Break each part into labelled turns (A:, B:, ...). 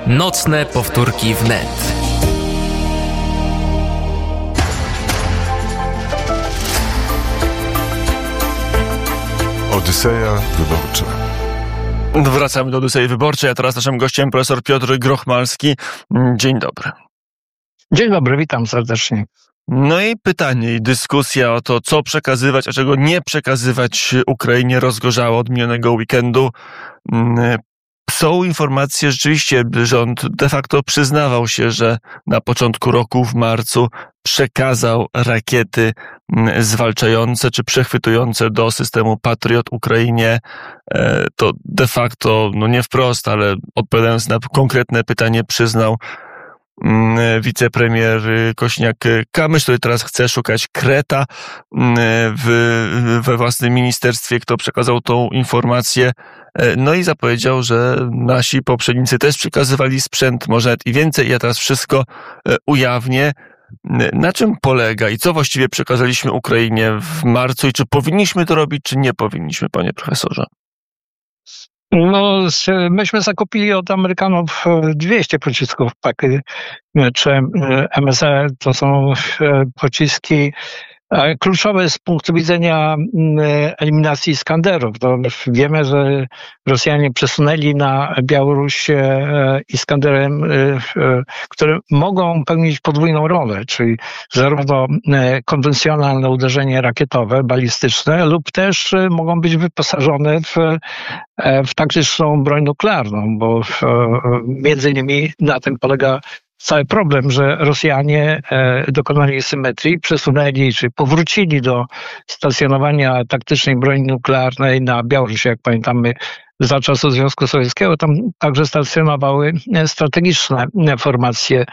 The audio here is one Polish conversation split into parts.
A: Nocne powtórki wnet.
B: Odyseja wyborcza.
C: Wracamy do Odysei Wyborczej, a teraz naszym gościem profesor Piotr Grochmalski. Dzień dobry.
D: Dzień dobry, witam serdecznie.
C: No i pytanie i dyskusja o to, co przekazywać, a czego nie przekazywać Ukrainie, rozgorzała od minionego weekendu. Są informacje, rzeczywiście rząd de facto przyznawał się, że na początku roku, w marcu, przekazał rakiety zwalczające czy przechwytujące do systemu Patriot Ukrainie. To de facto, no nie wprost, ale odpowiadając na konkretne pytanie, przyznał wicepremier Kosiniak-Kamysz, który teraz chce szukać kreta we własnym ministerstwie, kto przekazał tą informację. No i zapowiedział, że nasi poprzednicy też przekazywali sprzęt, może nawet i więcej. Ja teraz wszystko ujawnię. Na czym polega i co właściwie przekazaliśmy Ukrainie w marcu i czy powinniśmy to robić, czy nie powinniśmy, panie profesorze?
D: No, myśmy zakupili od Amerykanów 200 pocisków czy MSE. To są pociski kluczowe z punktu widzenia eliminacji Iskanderów. To wiemy, że Rosjanie przesunęli na Białoruś Iskanderem, które mogą pełnić podwójną rolę, czyli zarówno konwencjonalne uderzenie rakietowe, balistyczne, lub też mogą być wyposażone w taktyczną broń nuklearną, bo między innymi na tym polega cały problem, że Rosjanie dokonali symetrii, przesunęli czy powrócili do stacjonowania taktycznej broni nuklearnej na Białorusi. Jak pamiętamy, za czasów Związku Sowieckiego tam także stacjonowały strategiczne formacje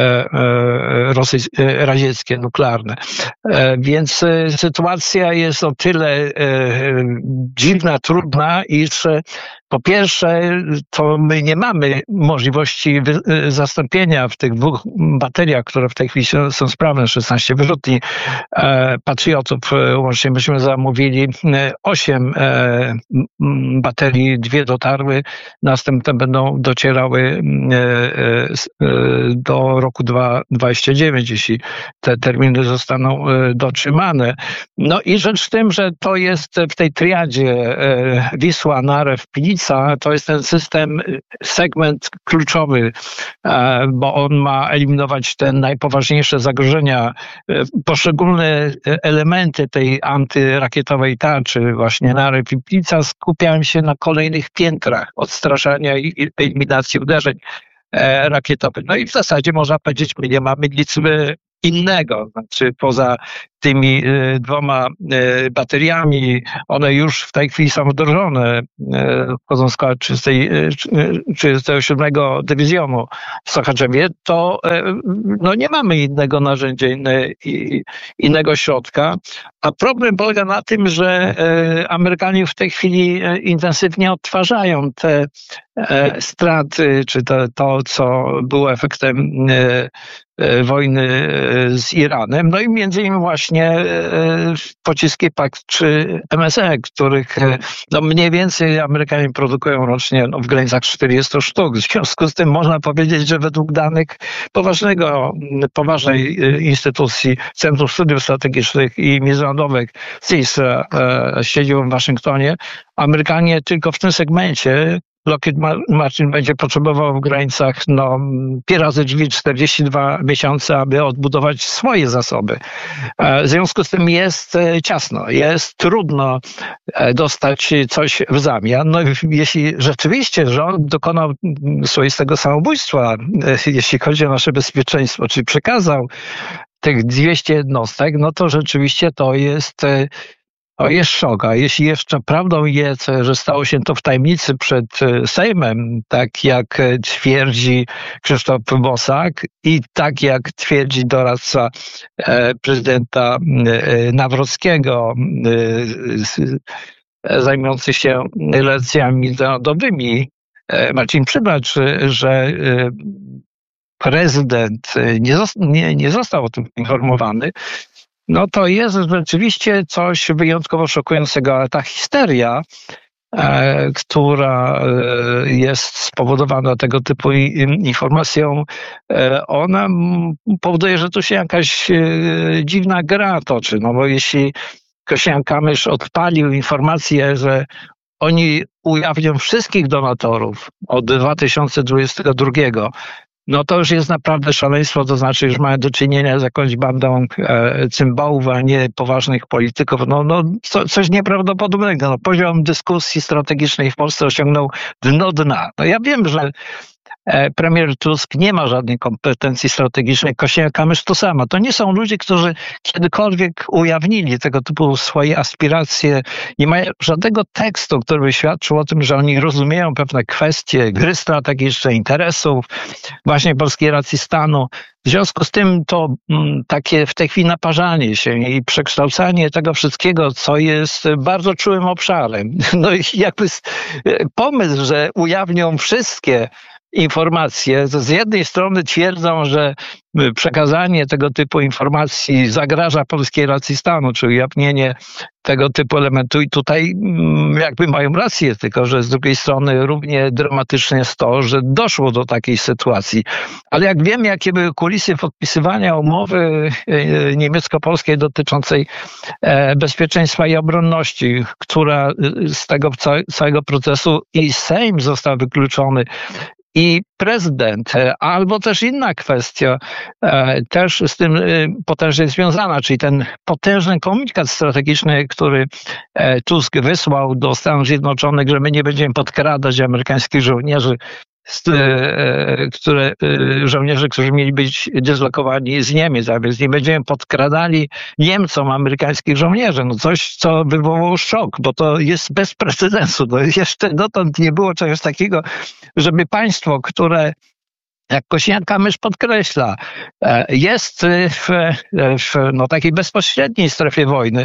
D: radzieckie, nuklearne. Więc sytuacja jest o tyle dziwna, trudna, iż po pierwsze, to my nie mamy możliwości zastąpienia w tych dwóch bateriach, które w tej chwili są sprawne, 16 wyrzutni Patriotów. Łącznie myśmy zamówili 8 baterii, 2 dotarły, następne będą docierały do roku 2029, jeśli te terminy zostaną dotrzymane. No i rzecz w tym, że to jest w tej triadzie Wisła, Narew, Pilica, to jest ten system, segment kluczowy, bo on ma eliminować te najpoważniejsze zagrożenia. Poszczególne elementy tej antyrakietowej tarczy, właśnie Narew i Pilica, skupiają się na kolejnych piętrach odstraszania i eliminacji uderzeń rakietowych. No i w zasadzie można powiedzieć, my nie mamy nic innego, znaczy poza tymi 2 bateriami, one już w tej chwili są wdrożone, wchodzą w skład 37 Dywizjonu w Sochaczewie, to no nie mamy innego narzędzia, innego środka, a problem polega na tym, że Amerykanie w tej chwili intensywnie odtwarzają te straty, czy to co było efektem wojny z Iranem, no i między innymi właśnie pociski PAK czy MSE, których no mniej więcej Amerykanie produkują rocznie w granicach 40 sztuk. W związku z tym można powiedzieć, że według danych poważnej instytucji Centrum Studiów Strategicznych i Międzynarodowych CIS z siedzibą w Waszyngtonie, Amerykanie tylko w tym segmencie Lockheed Martin będzie potrzebował w granicach pi razy drzwi 42 miesiące, aby odbudować swoje zasoby. W związku z tym jest ciasno, jest trudno dostać coś w zamian. No jeśli rzeczywiście rząd dokonał swoistego samobójstwa, jeśli chodzi o nasze bezpieczeństwo, czyli przekazał tych 200 jednostek, no to rzeczywiście to jest szok. A jeśli jeszcze prawdą jest, że stało się to w tajemnicy przed Sejmem, tak jak twierdzi Krzysztof Bosak i tak jak twierdzi doradca prezydenta Nawrockiego zajmujący się relacjami międzynarodowymi, Marcin Przybacz, że prezydent nie został o tym informowany, no to jest rzeczywiście coś wyjątkowo szokującego, ale ta histeria która jest spowodowana tego typu informacją, ona powoduje, że tu się jakaś dziwna gra toczy. No bo jeśli Kosiniak-Kamysz odpalił informację, że oni ujawnią wszystkich donatorów od 2022, no to już jest naprawdę szaleństwo, to znaczy już mają do czynienia z jakąś bandą cymbałów, a nie poważnych polityków. Coś nieprawdopodobnego. No, poziom dyskusji strategicznej w Polsce osiągnął dno dna. No ja wiem, że premier Tusk nie ma żadnej kompetencji strategicznej, Kosiniak-Kamysz to samo. To nie są ludzie, którzy kiedykolwiek ujawnili tego typu swoje aspiracje. Nie mają żadnego tekstu, który by świadczył o tym, że oni rozumieją pewne kwestie gry strategicznej, interesów, właśnie polskiej racji stanu. W związku z tym to takie w tej chwili naparzanie się i przekształcanie tego wszystkiego, co jest bardzo czułym obszarem. No i jakby pomysł, że ujawnią wszystkie informacje, z jednej strony twierdzą, że przekazanie tego typu informacji zagraża polskiej racji stanu, czy ujawnienie tego typu elementu i tutaj jakby mają rację, tylko że z drugiej strony równie dramatyczne jest to, że doszło do takiej sytuacji. Ale jak wiemy, jakie były kulisy podpisywania umowy niemiecko-polskiej dotyczącej bezpieczeństwa i obronności, która z tego całego procesu i Sejm został wykluczony, i prezydent, albo też inna kwestia, też z tym potężnie związana, czyli ten potężny komunikat strategiczny, który Tusk wysłał do Stanów Zjednoczonych, że my nie będziemy podkradać amerykańskich żołnierzy, żołnierzy, którzy mieli być dyslokowani z Niemiec, a więc nie będziemy podkradali Niemcom amerykańskich żołnierzy. No coś, co wywołało szok, bo to jest bez precedensu. No jeszcze dotąd nie było czegoś takiego, żeby państwo, które, jak Kosiniak-Kamysz podkreśla, jest w takiej bezpośredniej strefie wojny,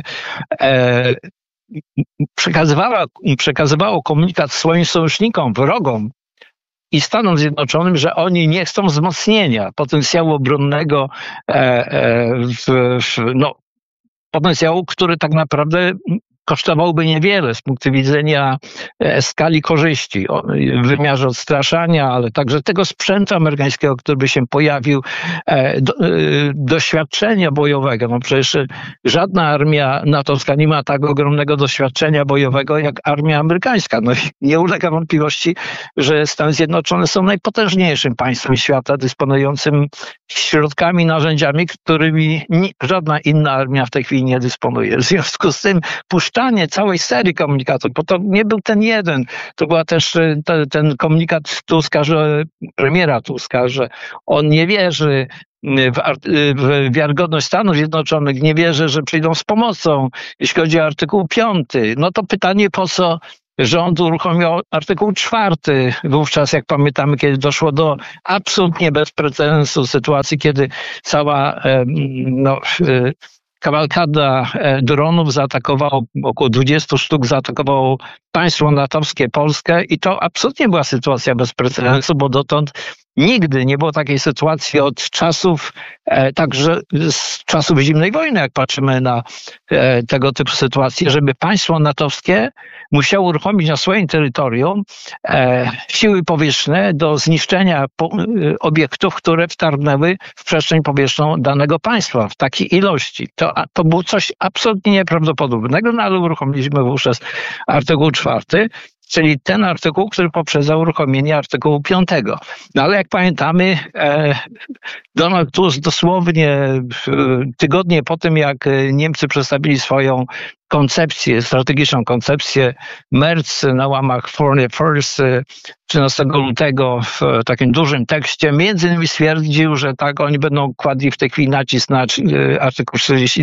D: przekazywało komunikat swoim sojusznikom, wrogom i Stanom Zjednoczonym, że oni nie chcą wzmocnienia potencjału obronnego, potencjału, który tak naprawdę kosztowałby niewiele z punktu widzenia skali korzyści w wymiarze odstraszania, ale także tego sprzętu amerykańskiego, który by się pojawił, doświadczenia bojowego. No przecież żadna armia natowska nie ma tak ogromnego doświadczenia bojowego jak armia amerykańska. No i nie ulega wątpliwości, że Stany Zjednoczone są najpotężniejszym państwem świata, dysponującym środkami, narzędziami, którymi żadna inna armia w tej chwili nie dysponuje. W związku z tym puszczanie całej serii komunikatów, bo to nie był ten jeden, to była też ten komunikat Tuska, premiera Tuska, że on nie wierzy w wiarygodność Stanów Zjednoczonych, nie wierzy, że przyjdą z pomocą, jeśli chodzi o artykuł 5. No to pytanie, po co rząd uruchomił artykuł 4, wówczas, jak pamiętamy, kiedy doszło do absolutnie bez precedensu sytuacji, kiedy cała kawalkada dronów zaatakowało, około 20 sztuk zaatakowało państwo natowskie, Polskę i to absolutnie była sytuacja bez precedensu, bo dotąd nigdy nie było takiej sytuacji od czasów, także z czasów zimnej wojny, jak patrzymy na tego typu sytuacje, żeby państwo natowskie musiało uruchomić na swoim terytorium siły powietrzne do zniszczenia obiektów, które wtargnęły w przestrzeń powietrzną danego państwa w takiej ilości. To było coś absolutnie nieprawdopodobnego, no ale uruchomiliśmy wówczas artykuł 4, czyli ten artykuł, który poprzedzał uruchomienie artykułu 5. No ale jak pamiętamy, Donald Tusk dosłownie tygodnie po tym, jak Niemcy przedstawili swoją koncepcję, strategiczną koncepcję Merz na łamach Foreign Affairs 13 lutego w takim dużym tekście między innymi stwierdził, że tak, oni będą kładli w tej chwili nacisk na artykuł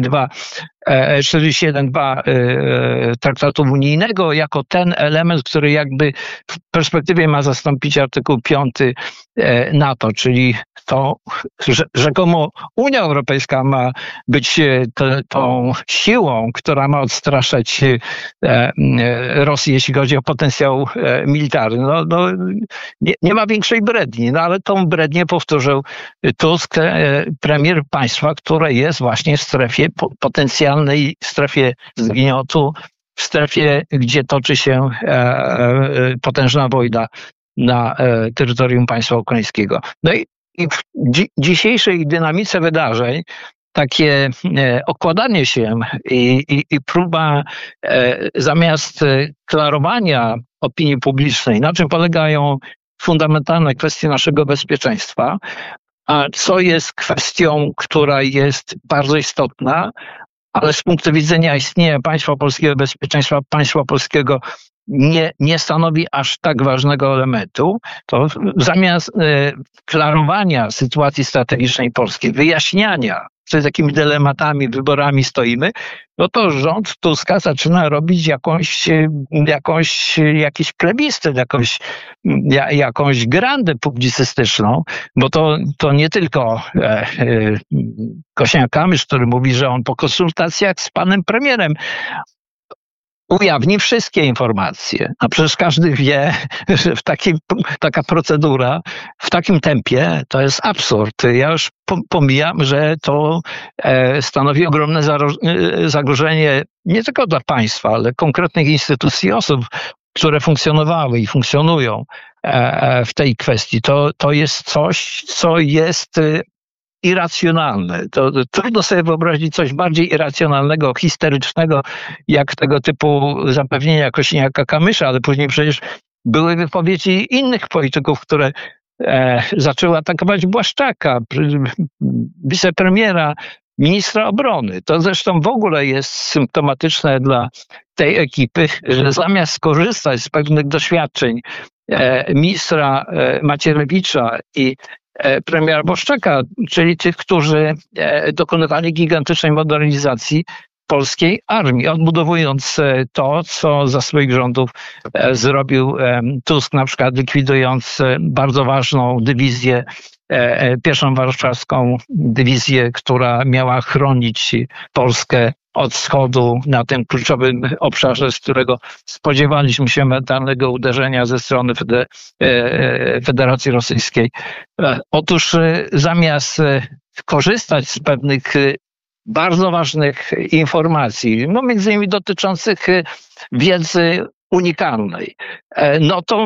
D: 41.2 Traktatu Unijnego jako ten element, który jakby w perspektywie ma zastąpić artykuł 5 NATO, czyli to rzekomo Unia Europejska ma być tą siłą, która ma odstraszać Rosję, jeśli chodzi o potencjał militarny. Nie ma większej bredni, ale tą brednię powtórzył Tusk, premier państwa, które jest właśnie w strefie, potencjalnej strefie zgniotu w strefie, gdzie toczy się potężna wojna na terytorium państwa ukraińskiego. No i w dzisiejszej dynamice wydarzeń takie okładanie się i próba zamiast klarowania opinii publicznej, na czym polegają fundamentalne kwestie naszego bezpieczeństwa, a co jest kwestią, która jest bardzo istotna, ale z punktu widzenia istnienia państwa polskiego, bezpieczeństwa państwa polskiego nie stanowi aż tak ważnego elementu, to zamiast klarowania sytuacji strategicznej Polski, wyjaśniania, przed jakimi dylematami, wyborami stoimy, no to rząd Tuska zaczyna robić jakiś plebiscyt, jakąś grandę publicystyczną, bo to nie tylko Kosiniak-Kamysz, który mówi, że on po konsultacjach z panem premierem ujawni wszystkie informacje. A przecież każdy wie, że taka procedura w takim tempie to jest absurd. Ja już pomijam, że to stanowi ogromne zagrożenie nie tylko dla państwa, ale konkretnych instytucji i osób, które funkcjonowały i funkcjonują w tej kwestii. To jest coś, co jest irracjonalne. To trudno sobie wyobrazić coś bardziej irracjonalnego, histerycznego, jak tego typu zapewnienia Kosiniaka-Kamysza, ale później przecież były wypowiedzi innych polityków, które zaczęły atakować Błaszczaka, wicepremiera, ministra obrony. To zresztą w ogóle jest symptomatyczne dla tej ekipy, że zamiast skorzystać z pewnych doświadczeń ministra Macierewicza i premiera Błaszczaka, czyli tych, którzy dokonywali gigantycznej modernizacji polskiej armii, odbudowując to, co za swoich rządów zrobił Tusk, na przykład likwidując bardzo ważną dywizję, pierwszą warszawską dywizję, która miała chronić Polskę od wschodu na tym kluczowym obszarze, z którego spodziewaliśmy się mentalnego uderzenia ze strony Federacji Rosyjskiej. Otóż zamiast korzystać z pewnych bardzo ważnych informacji, no między innymi dotyczących wiedzy unikalnej, no to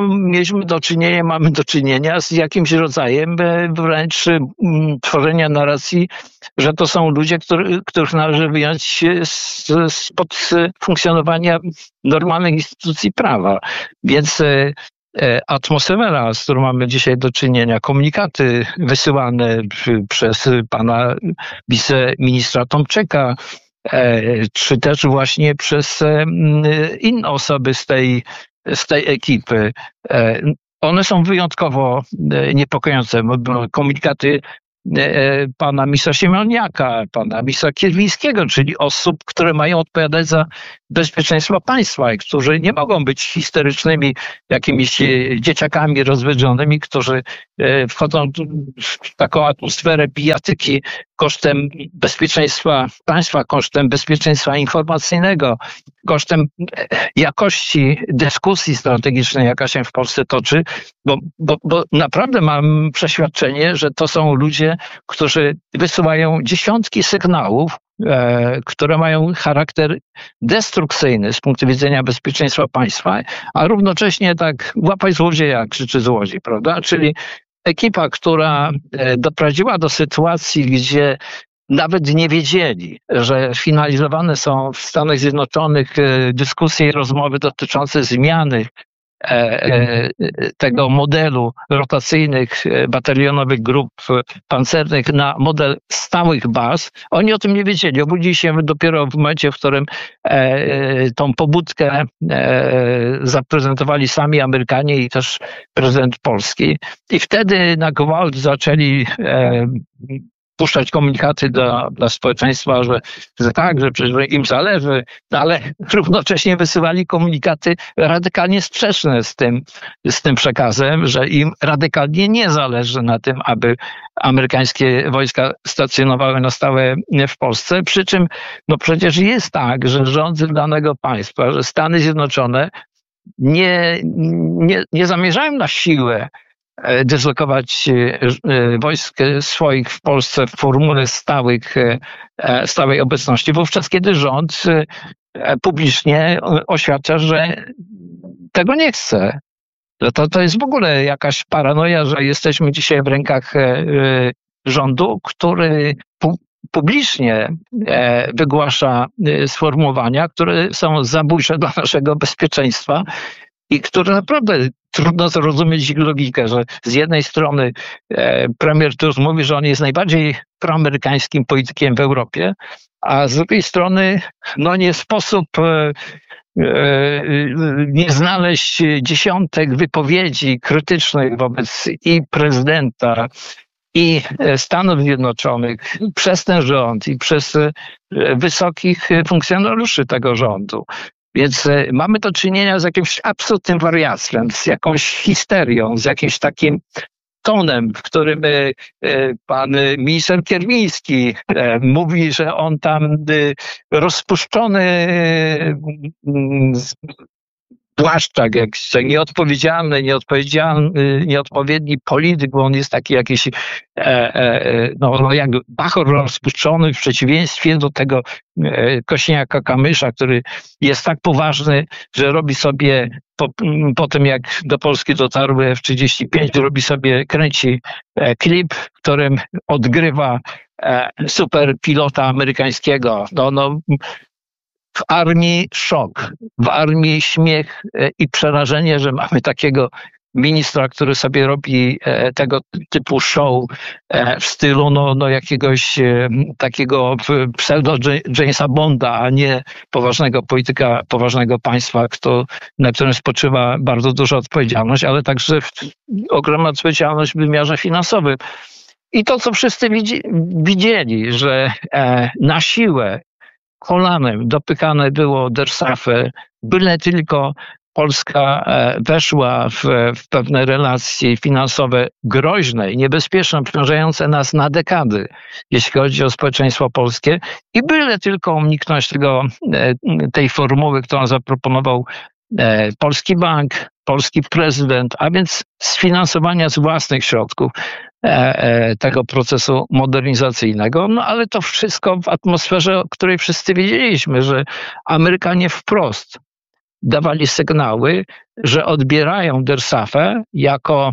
D: mamy do czynienia z jakimś rodzajem wręcz tworzenia narracji, że to są ludzie, których należy wyjąć spod funkcjonowania normalnych instytucji prawa. Więc atmosfera, z którą mamy dzisiaj do czynienia, komunikaty wysyłane przez pana wiceministra Tomczyka, czy też właśnie przez inne osoby z tej ekipy. One są wyjątkowo niepokojące. Komunikaty pana ministra Siemoniaka, pana ministra Kierwińskiego, czyli osób, które mają odpowiadać za bezpieczeństwo państwa i którzy nie mogą być historycznymi jakimiś dzieciakami rozwydrzonymi, którzy wchodzą w taką atmosferę bijatyki kosztem bezpieczeństwa państwa, kosztem bezpieczeństwa informacyjnego, kosztem jakości dyskusji strategicznej, jaka się w Polsce toczy, bo naprawdę mam przeświadczenie, że to są ludzie, którzy wysyłają dziesiątki sygnałów, które mają charakter destrukcyjny z punktu widzenia bezpieczeństwa państwa, a równocześnie tak łapaj złodzieja, krzyczy złodziej, prawda? Czyli ekipa, która doprowadziła do sytuacji, gdzie nawet nie wiedzieli, że finalizowane są w Stanach Zjednoczonych dyskusje i rozmowy dotyczące zmiany tego modelu rotacyjnych, batalionowych grup pancernych na model stałych baz. Oni o tym nie wiedzieli. Obudzili się dopiero w momencie, w którym tą pobudkę zaprezentowali sami Amerykanie i też prezydent Polski. I wtedy na gwałt zaczęli puszczać komunikaty dla społeczeństwa, że tak, że przecież im zależy, ale równocześnie wysyłali komunikaty radykalnie sprzeczne z tym przekazem, że im radykalnie nie zależy na tym, aby amerykańskie wojska stacjonowały na stałe w Polsce. Przy czym no przecież jest tak, że rządy danego państwa, że Stany Zjednoczone nie zamierzają na siłę dyslokować wojsk swoich w Polsce w formule stałej obecności, wówczas kiedy rząd publicznie oświadcza, że tego nie chce. To jest w ogóle jakaś paranoja, że jesteśmy dzisiaj w rękach rządu, który publicznie wygłasza sformułowania, które są zabójcze dla naszego bezpieczeństwa i które naprawdę trudno zrozumieć ich logikę, że z jednej strony premier Tusk mówi, że on jest najbardziej proamerykańskim politykiem w Europie, a z drugiej strony nie sposób nie znaleźć dziesiątek wypowiedzi krytycznych wobec i prezydenta, i Stanów Zjednoczonych przez ten rząd i przez wysokich funkcjonariuszy tego rządu. Więc mamy do czynienia z jakimś absolutnym wariactwem, z jakąś histerią, z jakimś takim tonem, w którym pan minister Kierwiński mówi, że on tam rozpuszczony Błaszczak, jak nieodpowiedzialny, nieodpowiedni polityk, bo on jest taki jakiś jak bachor rozpuszczony w przeciwieństwie do tego Kosiniaka-Kamysza, który jest tak poważny, że robi sobie po tym, jak do Polski dotarły F-35, kręci klip, w którym odgrywa super pilota amerykańskiego. W armii szok, w armii śmiech i przerażenie, że mamy takiego ministra, który sobie robi tego typu show w stylu jakiegoś takiego pseudo Jamesa Bonda, a nie poważnego polityka, poważnego państwa, na którym spoczywa bardzo duża odpowiedzialność, ale także ogromna odpowiedzialność w wymiarze finansowym. I to, co wszyscy widzieli, że na siłę kolanem dopychane było Dersafe, byle tylko Polska weszła w pewne relacje finansowe groźne i niebezpieczne, obciążające nas na dekady, jeśli chodzi o społeczeństwo polskie, i byle tylko uniknąć tej formuły, którą zaproponował Polski Bank, polski prezydent, a więc sfinansowania z własnych środków tego procesu modernizacyjnego, ale to wszystko w atmosferze, o której wszyscy wiedzieliśmy, że Amerykanie wprost dawali sygnały, że odbierają Dersafe jako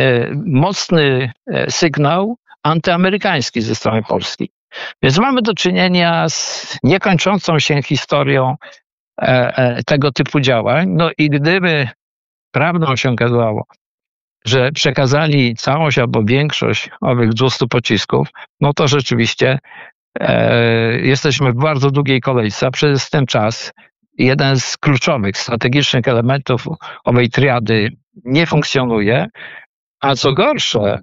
D: mocny sygnał antyamerykański ze strony Polski. Więc mamy do czynienia z niekończącą się historią tego typu działań. I gdyby prawdą się okazało, że przekazali całość albo większość owych 200 pocisków, to rzeczywiście jesteśmy w bardzo długiej kolejce, a przez ten czas jeden z kluczowych, strategicznych elementów owej triady nie funkcjonuje, a co gorsze,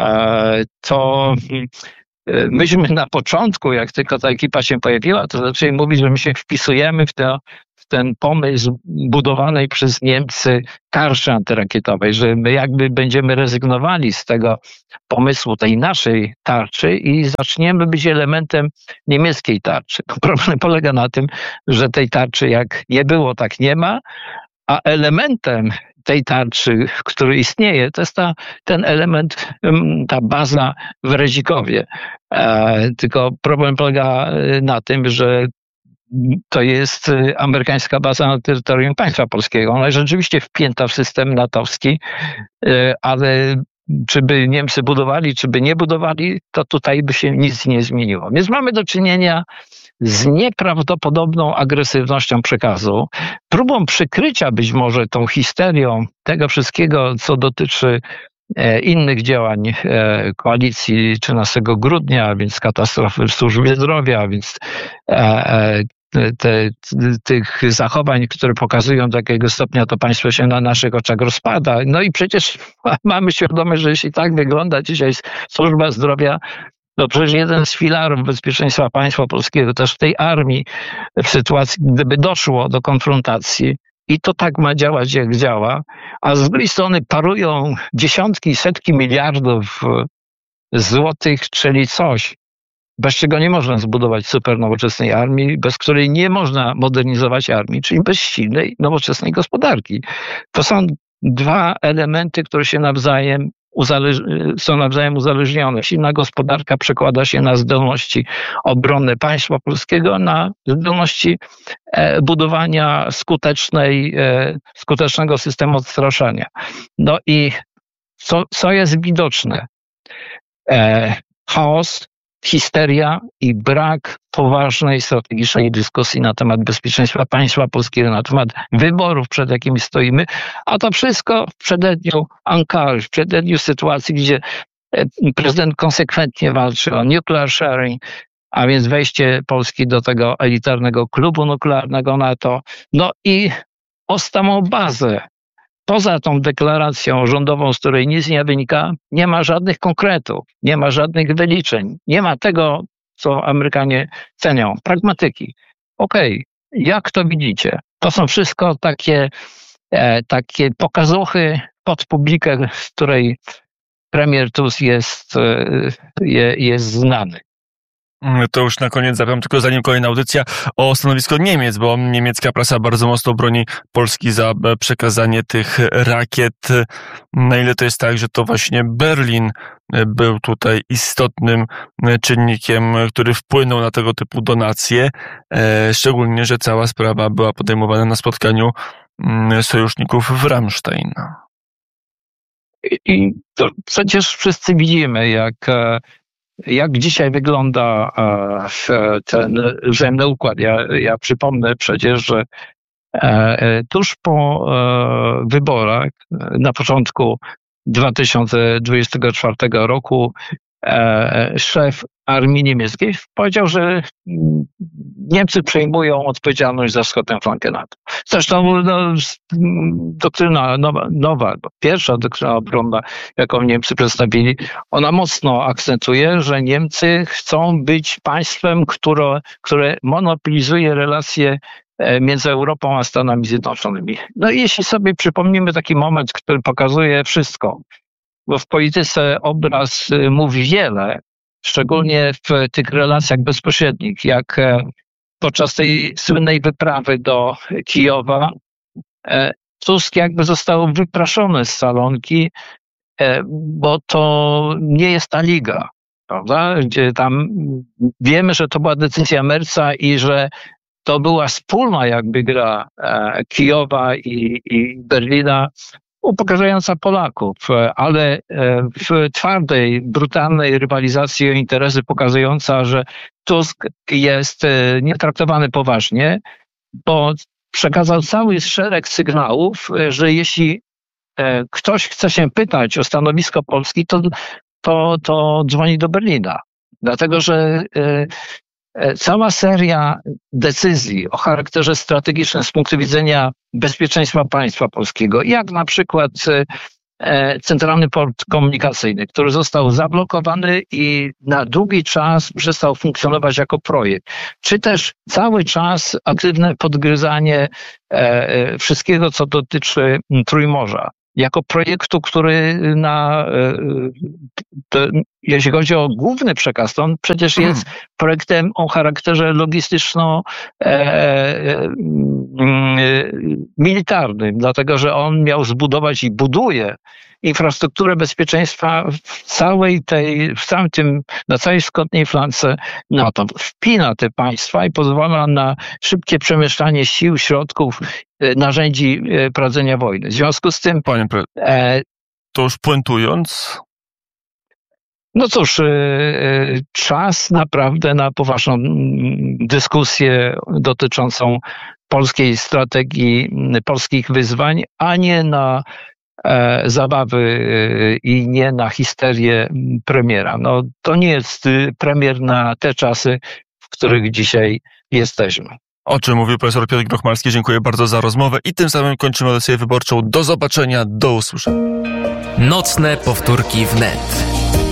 D: to myśmy na początku, jak tylko ta ekipa się pojawiła, to zaczęli mówić, że my się wpisujemy w ten pomysł budowanej przez Niemcy tarczy antyrakietowej, że my jakby będziemy rezygnowali z tego pomysłu, tej naszej tarczy i zaczniemy być elementem niemieckiej tarczy. Problem polega na tym, że tej tarczy jak nie było, tak nie ma, a elementem tej tarczy, który istnieje, to jest ten element, ta baza w Redzikowie. Tylko problem polega na tym, że to jest amerykańska baza na terytorium państwa polskiego. Ona jest rzeczywiście wpięta w system natowski, ale czy by Niemcy budowali, czy by nie budowali, to tutaj by się nic nie zmieniło. Więc mamy do czynienia z nieprawdopodobną agresywnością przekazu, próbą przykrycia być może tą histerią tego wszystkiego, co dotyczy innych działań koalicji 13 grudnia, a więc katastrofy w służbie zdrowia, a więc tych zachowań, które pokazują, do jakiego stopnia to państwo się na naszych oczach rozpada. I przecież mamy świadomość, że jeśli tak wygląda dzisiaj służba zdrowia, przecież jeden z filarów bezpieczeństwa państwa polskiego, też w tej armii, w sytuacji, gdyby doszło do konfrontacji, i to tak ma działać, jak działa, a z drugiej strony parują dziesiątki, setki miliardów złotych, czyli coś, bez czego nie można zbudować super nowoczesnej armii, bez której nie można modernizować armii, czyli bez silnej, nowoczesnej gospodarki. To są dwa elementy, które się nawzajem są nawzajem uzależnione. Silna gospodarka przekłada się na zdolności obronne państwa polskiego, na zdolności budowania skutecznego systemu odstraszania. No i co jest widoczne? Chaos, histeria i brak poważnej, strategicznej dyskusji na temat bezpieczeństwa państwa polskiego, na temat wyborów, przed jakimi stoimy, a to wszystko w przededniu Ankary, w przededniu sytuacji, gdzie prezydent konsekwentnie walczy o nuclear sharing, a więc wejście Polski do tego elitarnego klubu nuklearnego NATO, no i o samą bazę. Poza tą deklaracją rządową, z której nic nie wynika, nie ma żadnych konkretów, nie ma żadnych wyliczeń, nie ma tego, co Amerykanie cenią, pragmatyki. Okej, jak to widzicie? To są wszystko takie pokazuchy pod publikę, z której premier Tusk jest znany.
C: To już na koniec zapytam, tylko zanim kolejna audycja, o stanowisko Niemiec, bo niemiecka prasa bardzo mocno broni Polski za przekazanie tych rakiet. Na ile to jest tak, że to właśnie Berlin był tutaj istotnym czynnikiem, który wpłynął na tego typu donacje, szczególnie, że cała sprawa była podejmowana na spotkaniu sojuszników w Ramstein.
D: I to przecież wszyscy widzimy, jak dzisiaj wygląda ten wzajemny układ. Ja przypomnę przecież, że tuż po wyborach na początku 2024 roku szef armii niemieckiej powiedział, że Niemcy przejmują odpowiedzialność za wschodnią flankę NATO. Zresztą doktryna nowa, pierwsza doktryna obronna, jaką Niemcy przedstawili, ona mocno akcentuje, że Niemcy chcą być państwem, które monopolizuje relacje między Europą a Stanami Zjednoczonymi. No i jeśli sobie przypomnimy taki moment, który pokazuje wszystko, bo w polityce obraz mówi wiele, szczególnie w tych relacjach bezpośrednich, jak podczas tej słynnej wyprawy do Kijowa Tusk jakby został wypraszony z salonki, bo to nie jest ta liga, prawda? Gdzie tam wiemy, że to była decyzja Merca i że to była wspólna jakby gra Kijowa i Berlina, upokarzająca Polaków, ale w twardej, brutalnej rywalizacji o interesy pokazująca, że Tusk jest nietraktowany poważnie, bo przekazał cały szereg sygnałów, że jeśli ktoś chce się pytać o stanowisko Polski, to dzwoni do Berlina. Dlatego, że cała seria decyzji o charakterze strategicznym z punktu widzenia bezpieczeństwa państwa polskiego, jak na przykład Centralny Port Komunikacyjny, który został zablokowany i na długi czas przestał funkcjonować jako projekt, czy też cały czas aktywne podgryzanie wszystkiego, co dotyczy Trójmorza, jako projektu, który jeśli chodzi o główny przekaz, to on przecież jest projektem o charakterze logistyczno-militarnym, dlatego że on miał zbudować i buduje infrastrukturę bezpieczeństwa na całej wschodniej flance NATO. Wpina te państwa i pozwala na szybkie przemieszczanie sił, środków, narzędzi prowadzenia wojny. W związku z tym...
C: Panie to już puentując...
D: No cóż, czas naprawdę na poważną dyskusję dotyczącą polskiej strategii, polskich wyzwań, a nie na zabawy i nie na histerię premiera. No, to nie jest premier na te czasy, w których dzisiaj jesteśmy.
C: O czym mówił profesor Piotr Grochmalski. Dziękuję bardzo za rozmowę i tym samym kończymy audycję wyborczą. Do zobaczenia, do usłyszenia.
A: Nocne powtórki wnet.